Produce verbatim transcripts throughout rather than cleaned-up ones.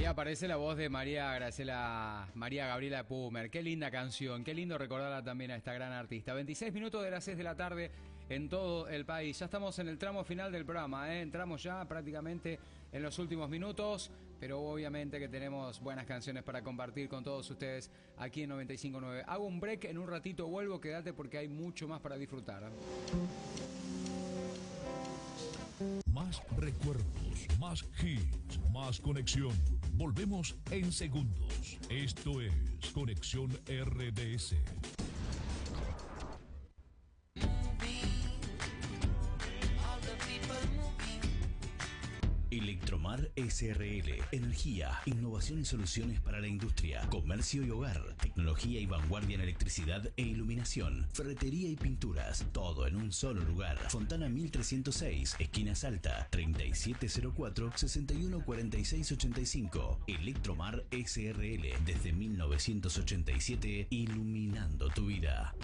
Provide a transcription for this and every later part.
Ahí aparece la voz de María Graciela, María Gabriela Pumer. Qué linda canción, qué lindo recordarla también a esta gran artista. veintiséis minutos de las seis de la tarde en todo el país. Ya estamos en el tramo final del programa, ¿eh? Entramos ya prácticamente en los últimos minutos, pero obviamente que tenemos buenas canciones para compartir con todos ustedes aquí en noventa y cinco punto nueve. Hago un break, en un ratito vuelvo, quédate porque hay mucho más para disfrutar. Más recuerdos, más hits, más conexión. Volvemos en segundos. Esto es Conexión R D S. Electromar S R L. Energía, innovación y soluciones para la industria, comercio y hogar, tecnología y vanguardia en electricidad e iluminación, ferretería y pinturas, todo en un solo lugar. Fontana mil trescientos seis, esquina Salta, treinta y siete cero cuatro, sesenta y uno cuarenta y seis ochenta y cinco. Electromar S R L, desde mil novecientos ochenta y siete, iluminando tu vida.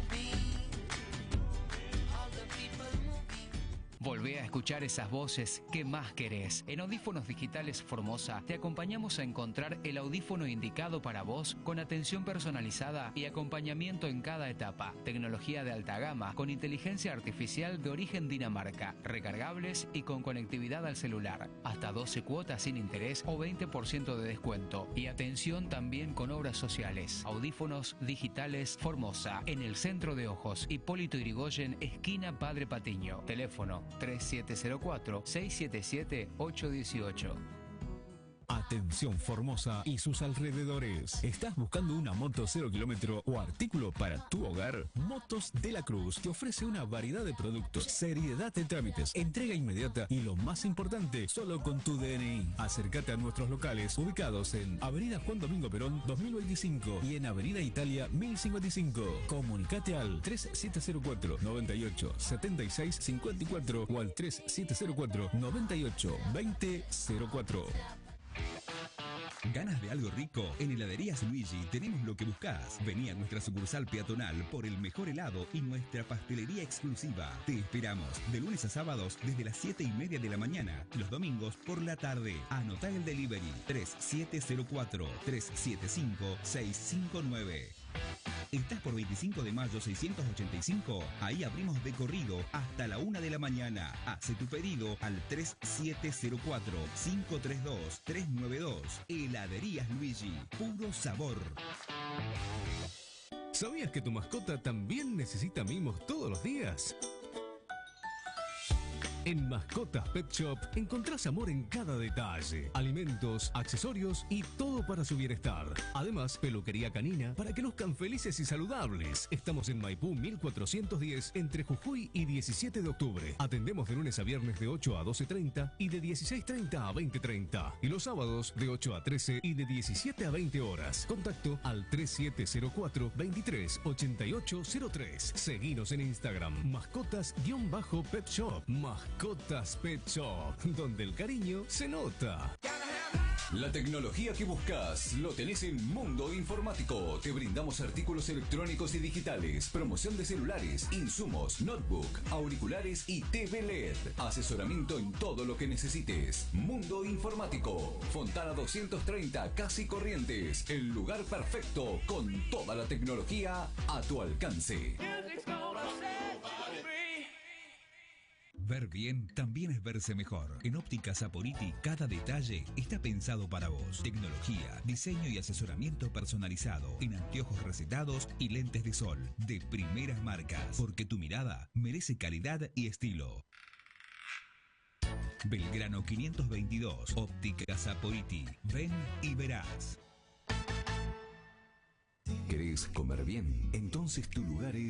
Volvé a escuchar esas voces que más querés. En Audífonos Digitales Formosa te acompañamos a encontrar el audífono indicado para vos, con atención personalizada y acompañamiento en cada etapa. Tecnología de alta gama con inteligencia artificial de origen Dinamarca, recargables y con conectividad al celular. Hasta doce cuotas sin interés o veinte por ciento de descuento. Y atención también con obras sociales. Audífonos Digitales Formosa, en el centro de Ojos, Hipólito Yrigoyen, esquina Padre Patiño. Teléfono tres siete cero cuatro, seis siete siete, ocho uno ocho. Atención Formosa y sus alrededores. ¿Estás buscando una moto cero kilómetro o artículo para tu hogar? Motos de la Cruz te ofrece una variedad de productos, seriedad de trámites, entrega inmediata y lo más importante, solo con tu D N I. Acércate a nuestros locales ubicados en Avenida Juan Domingo Perón dos mil veinticinco y en Avenida Italia mil cincuenta y cinco. Comunicate al tres siete cero cuatro, noventa y ocho, setenta y seis cincuenta y cuatro o al tres siete cero cuatro, noventa y ocho, veinte cero cuatro. ¿Ganas de algo rico? En Heladerías Luigi tenemos lo que buscas. Vení a nuestra sucursal peatonal por el mejor helado y nuestra pastelería exclusiva. Te esperamos de lunes a sábados desde las siete y media de la mañana. Los domingos por la tarde. Anotá el delivery tres siete cero cuatro, tres siete cinco, seis cinco nueve. ¿Estás por veinticinco de mayo seiscientos ochenta y cinco? Ahí abrimos de corrido hasta la una de la mañana. Hace tu pedido al tres siete cero cuatro, cinco tres dos, tres nueve dos. Heladerías Luigi. Puro sabor. ¿Sabías que tu mascota también necesita mimos todos los días? En Mascotas Pet Shop encontrás amor en cada detalle, alimentos, accesorios y todo para su bienestar. Además, peluquería canina para que luzcan felices y saludables. Estamos en Maipú mil cuatrocientos diez, entre Jujuy y diecisiete de octubre. Atendemos de lunes a viernes de ocho a doce treinta y de dieciséis treinta a veinte treinta. Y los sábados de ocho a trece y de diecisiete a veinte horas. Contacto al tres siete cero cuatro, veintitrés, ochenta y ocho cero tres. Seguinos en Instagram, mascotas-pet shop. Mascotas Pet Shop, donde el cariño se nota. La tecnología que buscas lo tenés en Mundo Informático. Te brindamos artículos electrónicos y digitales, promoción de celulares, insumos, notebook, auriculares y T V L E D. Asesoramiento en todo lo que necesites. Mundo Informático. Fontana doscientos treinta, Casi Corrientes. El lugar perfecto con toda la tecnología a tu alcance. Ver bien también es verse mejor. En Óptica Saporiti, cada detalle está pensado para vos. Tecnología, diseño y asesoramiento personalizado en anteojos recetados y lentes de sol de primeras marcas. Porque tu mirada merece calidad y estilo. Belgrano quinientos veintidós, Óptica Saporiti. Ven y verás. ¿Querés comer bien? Entonces tu lugar es